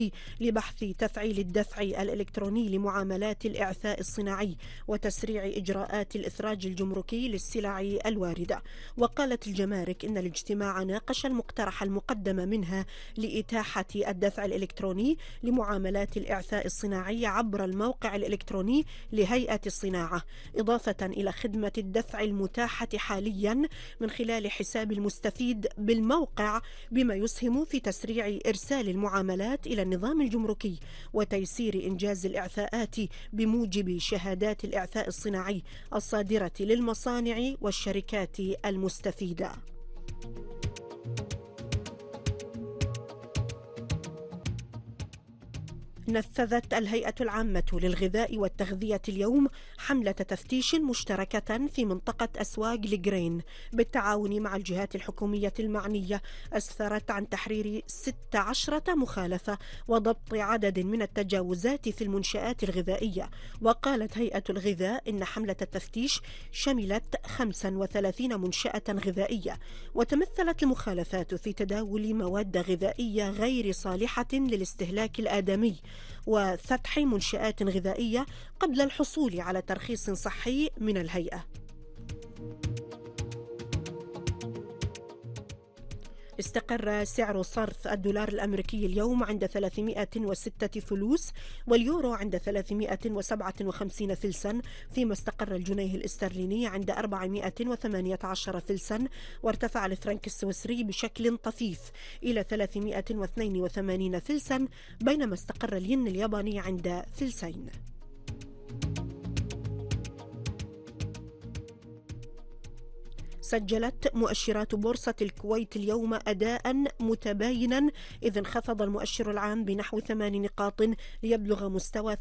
لبحث تفعيل الدفع الإلكتروني لمعاملات الإعفاء الصناعي وتسريع إجراءات الإخراج الجمركي للسلع الواردة. وقالت الجمارك إن الاجتماع ناقش المقترح المقدم منها لإتاحة الدفع الإلكتروني لمعاملات الإعفاء الصناعي عبر الموقع الإلكتروني لهيئة الصناعة، إضافة إلى خدمة الدفع المتاحة حاليا من خلال حساب المستفيد بالموقع، بما يسهم في تسريع إرسال المعاملات إلى النظام الجمركي وتيسير إنجاز الإعفاءات بموجب شهادات الإعفاء الصناعي الصادرة للمصانع والشركات المستفيدة. نفذت الهيئة العامة للغذاء والتغذية اليوم حملة تفتيش مشتركة في منطقة أسواق لجرين بالتعاون مع الجهات الحكومية المعنية، أسفرت عن تحرير 16 مخالفة وضبط عدد من التجاوزات في المنشآت الغذائية. وقالت هيئة الغذاء إن حملة التفتيش شملت 35 منشأة غذائية، وتمثلت المخالفات في تداول مواد غذائية غير صالحة للاستهلاك الآدمي وفتح منشآت غذائية قبل الحصول على ترخيص صحي من الهيئة. استقر سعر صرف الدولار الأمريكي اليوم عند 306 فلوس، واليورو عند 357 فلسا، فيما استقر الجنيه الاسترليني عند 418 فلسا، وارتفع الفرنك السويسري بشكل طفيف إلى 382 فلسا، بينما استقر الين الياباني عند فلسين. سجلت مؤشرات بورصة الكويت اليوم أداء متباينا، إذ انخفض المؤشر العام بنحو 8 نقاط ليبلغ مستوى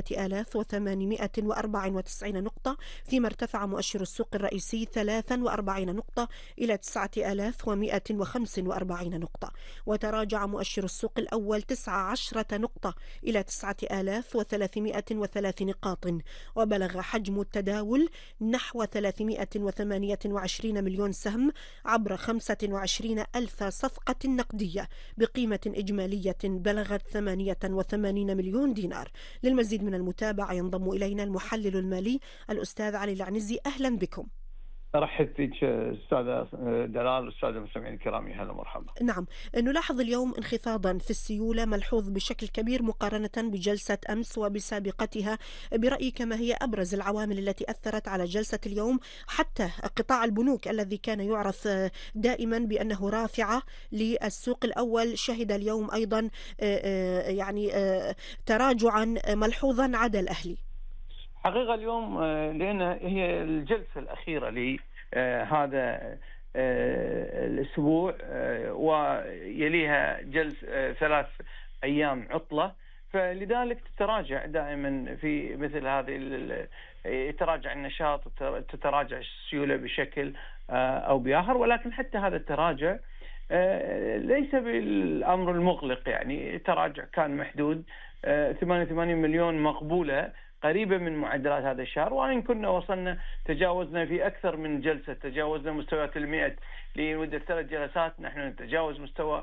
8894 نقطة، فيما ارتفع مؤشر السوق الرئيسي 43 نقطة إلى 9145 نقطة، وتراجع مؤشر السوق الأول 19 نقطة إلى 9303 نقاط، وبلغ حجم التداول نحو 328 مليون سهم عبر 25 ألف صفقة نقدية بقيمة إجمالية بلغت 88 مليون دينار. للمزيد من المتابعة ينضم إلينا المحلل المالي الأستاذ علي العنزي. أهلا بكم. ارحب فيك استاذه دلال واستاذه المستمعين الكرام، هلا مرحبا. نعم، نلاحظ اليوم انخفاضا في السيولة ملحوظ بشكل كبير مقارنة بجلسة أمس وبسابقتها. برأيك ما هي أبرز العوامل التي أثرت على جلسة اليوم، حتى قطاع البنوك الذي كان يعرف دائما بأنه رافعة للسوق الأول شهد اليوم أيضا يعني تراجعا ملحوظا عدا الأهلي؟ حقيقة اليوم لأن هي الجلسة الأخيرة لهذا الأسبوع، ويليها 3 أيام عطلة، فلذلك تتراجع دائما في مثل هذه يتراجع النشاط، تتراجع السيولة بشكل أو بآخر. ولكن حتى هذا التراجع ليس بالأمر المقلق، يعني التراجع كان محدود، 88 مليون مقبولة، قريبة من معدلات هذا الشهر. وإن كنا تجاوزنا في أكثر من جلسة، تجاوزنا مستويات 100 لمدة 3 جلسات، نحن نتجاوز مستوى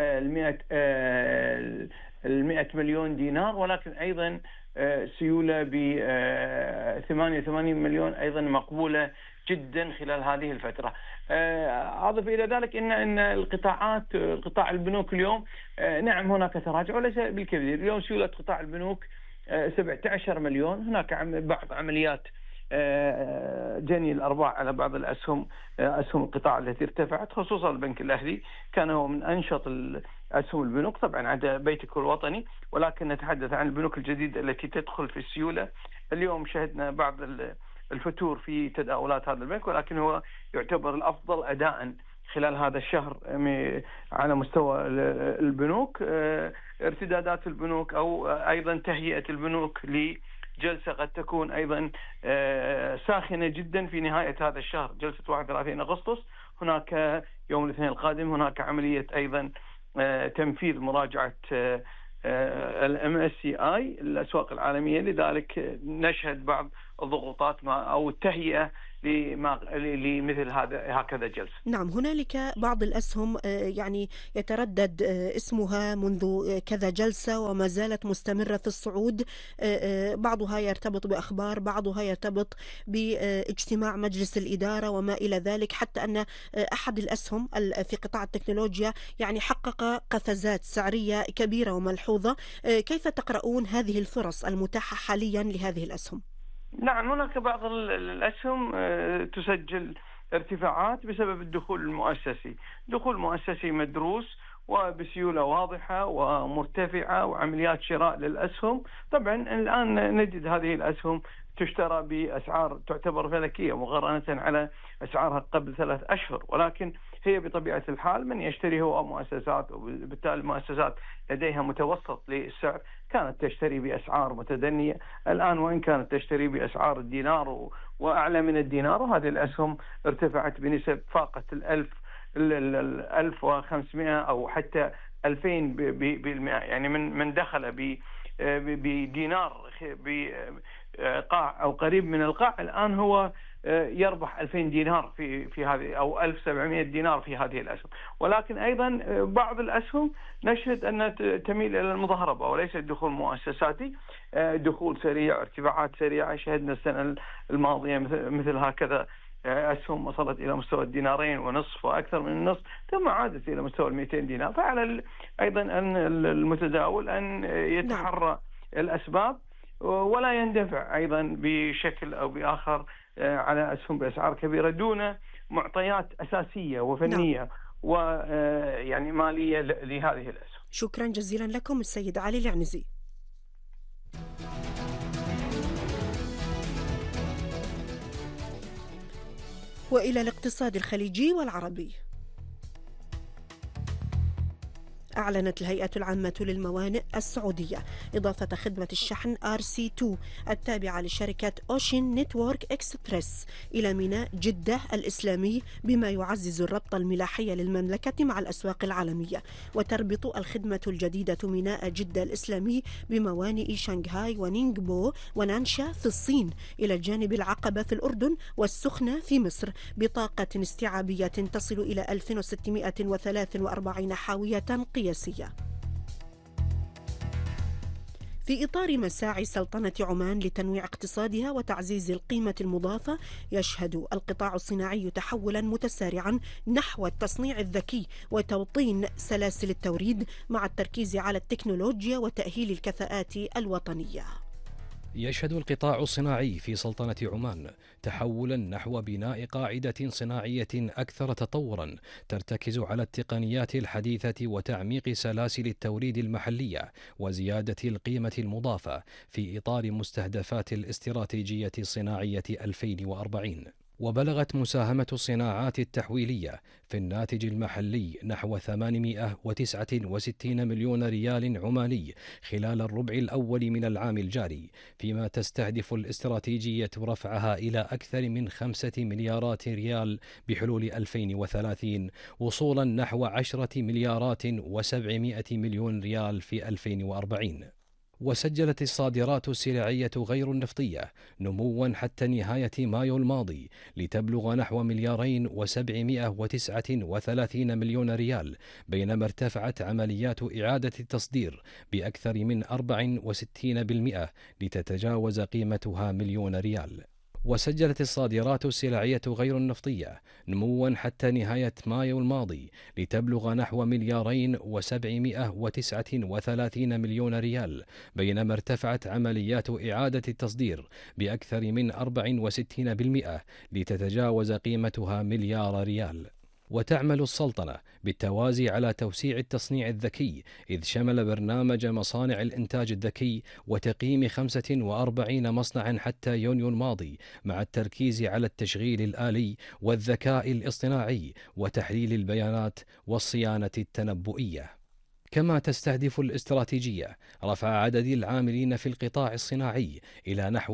100 مليون دينار، ولكن أيضا سيولة ب 88 مليون أيضا مقبولة جدا خلال هذه الفترة. أضف إلى ذلك إن قطاع البنوك اليوم نعم هناك تراجع وليس بالكبير. اليوم سيولة قطاع البنوك 17 مليون. هناك بعض عمليات جني الأرباح على بعض أسهم القطاع التي ارتفعت، خصوصا البنك الأهلي كان هو من أنشط أسهم البنوك، طبعا عدا بيتك الوطني، ولكن نتحدث عن البنوك الجديدة التي تدخل في السيولة. اليوم شهدنا بعض الفتور في تداولات هذا البنك، ولكن هو يعتبر الأفضل أداء خلال هذا الشهر على مستوى البنوك. ارتدادات البنوك أو أيضا تهيئة البنوك لجلسة قد تكون أيضا ساخنة جدا في نهاية هذا الشهر، جلسة 31 أغسطس. هناك يوم الاثنين القادم هناك عملية أيضا تنفيذ مراجعة MSCI الأسواق العالمية، لذلك نشهد بعض الضغوطات أو التهيئة لمثل هكذا جلسة. نعم، هنالك بعض الأسهم يعني يتردد اسمها منذ كذا جلسة وما زالت مستمرة في الصعود. بعضها يرتبط بأخبار، بعضها يرتبط باجتماع مجلس الإدارة وما إلى ذلك، حتى أن أحد الأسهم في قطاع التكنولوجيا يعني حقق قفزات سعرية كبيرة وملحوظة. كيف تقرؤون هذه الفرص المتاحة حاليا لهذه الأسهم؟ نعم، هناك بعض الأسهم تسجل ارتفاعات بسبب الدخول المؤسسي، دخول مؤسسي مدروس وبسيولة واضحة ومرتفعة وعمليات شراء للأسهم. طبعا الآن نجد هذه الأسهم تشترى بأسعار تعتبر فلكية مقارنة على أسعارها قبل 3 أشهر، ولكن هي بطبيعة الحال من يشتري هو مؤسسات، وبالتالي المؤسسات لديها متوسط للسعر كانت تشتري بأسعار متدنية. الآن وإن كانت تشتري بأسعار الدينار وأعلى من الدينار، وهذه الأسهم ارتفعت بنسب فاقت 1500 أو حتى 2000%. يعني من دخل بدينار بقاع أو قريب من القاع، الآن هو يربح 2000 دينار في هذه، أو 1700 دينار في هذه الأسهم. ولكن أيضا بعض الأسهم نشهد أن تميل إلى المضاربة وليس الدخول المؤسساتي، دخول سريع، ارتفاعات سريعة. شهدنا السنة الماضية مثل هكذا أسهم وصلت إلى مستوى الدينارين ونصف وأكثر من النصف، ثم عادت إلى مستوى 200 دينار. فعلى أيضا أن المتداول أن يتحرى الأسباب ولا يندفع أيضا بشكل أو بآخر على أسهم بأسعار كبيرة دون معطيات أساسية وفنية ويعني مالية لهذه الأسهم. شكرا جزيلا لكم السيد علي العنزي. وإلى الاقتصاد الخليجي والعربي. أعلنت الهيئة العامة للموانئ السعودية إضافة خدمة الشحن RC2 التابعة لشركة أوشن نتورك إكسبريس إلى ميناء جدة الإسلامي، بما يعزز الربط الملاحي للمملكة مع الأسواق العالمية. وتربط الخدمة الجديدة ميناء جدة الإسلامي بموانئ شنغهاي ونينغبو ونانشا في الصين، إلى الجانب العقبة في الأردن والسخنة في مصر، بطاقة استيعابية تصل إلى 1643 حاوية قياسية. في إطار مساعي سلطنة عمان لتنويع اقتصادها وتعزيز القيمة المضافة، يشهد القطاع الصناعي تحولا متسارعا نحو التصنيع الذكي وتوطين سلاسل التوريد، مع التركيز على التكنولوجيا وتأهيل الكفاءات الوطنية. يشهد القطاع الصناعي في سلطنة عمان تحولا نحو بناء قاعدة صناعية أكثر تطورا ترتكز على التقنيات الحديثة وتعميق سلاسل التوريد المحلية وزيادة القيمة المضافة في إطار مستهدفات الاستراتيجية الصناعية 2040. وبلغت مساهمة الصناعات التحويلية في الناتج المحلي نحو 869 مليون ريال عماني خلال الربع الأول من العام الجاري، فيما تستهدف الاستراتيجية رفعها إلى أكثر من 5 مليارات ريال بحلول 2030، وصولا نحو 10 مليارات و700 مليون ريال في 2040. وسجلت الصادرات السلعية غير النفطية نموا حتى نهاية مايو الماضي لتبلغ نحو 2,739 مليون ريال، بينما ارتفعت عمليات إعادة التصدير بأكثر من 64% لتتجاوز قيمتها مليون ريال. وسجلت الصادرات السلعية غير النفطية نموا حتى نهاية مايو الماضي لتبلغ نحو 2,739 مليون ريال، بينما ارتفعت عمليات إعادة التصدير بأكثر من 64% لتتجاوز قيمتها مليار ريال. وتعمل السلطنة بالتوازي على توسيع التصنيع الذكي، إذ شمل برنامج مصانع الإنتاج الذكي وتقييم 45 مصنعا حتى يونيو الماضي، مع التركيز على التشغيل الآلي والذكاء الاصطناعي وتحليل البيانات والصيانة التنبؤية. كما تستهدف الاستراتيجية رفع عدد العاملين في القطاع الصناعي إلى نحو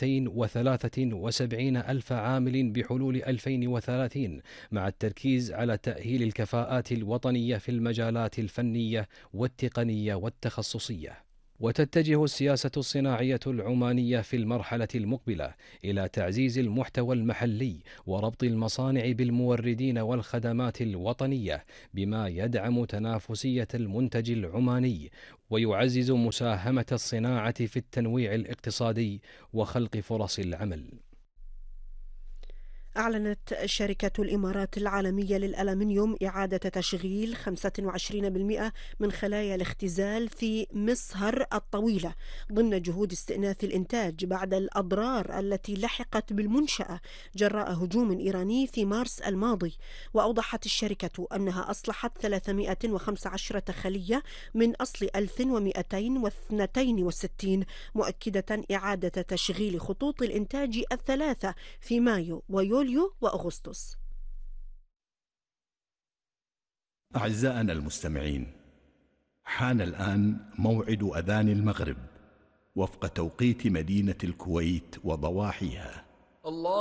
273 ألف عامل بحلول 2030، مع التركيز على تأهيل الكفاءات الوطنية في المجالات الفنية والتقنية والتخصصية. وتتجه السياسة الصناعية العمانية في المرحلة المقبلة إلى تعزيز المحتوى المحلي وربط المصانع بالموردين والخدمات الوطنية بما يدعم تنافسية المنتج العماني ويعزز مساهمة الصناعة في التنويع الاقتصادي وخلق فرص العمل. أعلنت شركة الإمارات العالمية للألمنيوم إعادة تشغيل 25% من خلايا الاختزال في مصهر الطويلة ضمن جهود استئناف الإنتاج بعد الأضرار التي لحقت بالمنشأة جراء هجوم إيراني في مارس الماضي. وأوضحت الشركة أنها أصلحت 315 خلية من أصل 1262، مؤكدة إعادة تشغيل خطوط الإنتاج الثلاثة في مايو ويوليو وأغسطس. أعزائنا المستمعين، حان الآن موعد أذان المغرب وفق توقيت مدينة الكويت وضواحيها. الله